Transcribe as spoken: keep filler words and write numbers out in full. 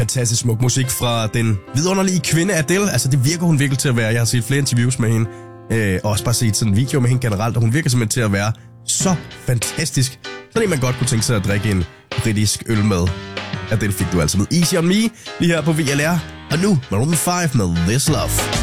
fantastisk smuk musik fra den vidunderlige kvinde Adele. Altså, det virker hun virkelig til at være. Jeg har set flere interviews med hende, øh, og også bare set sådan en video med hende generelt, og hun virker simpelthen til at være så fantastisk. Sådan en, man godt kunne tænke sig at drikke en britisk øl med. Adele fik du altså med Easy On Me, lige her på V L R. Og nu Maroon fem med This Love.